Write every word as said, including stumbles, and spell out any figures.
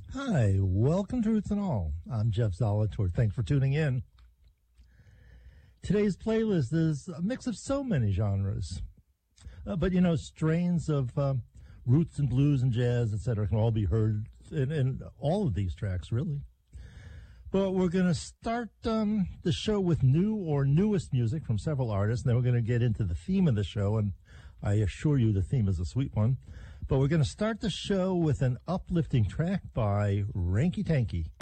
Hi, welcome to Roots and All. I'm Jeff Zolator. Thanks for tuning in. Today's playlist is a mix of so many genres. Uh, but, you know, strains of uh, roots and blues and jazz, et cetera, can all be heard in, in all of these tracks, really. But we're going to start um, the show with new or newest music from several artists, and then we're going to get into the theme of the show, and I assure you the theme is a sweet one. But we're going to start the show with an uplifting track by Ranky Tanky.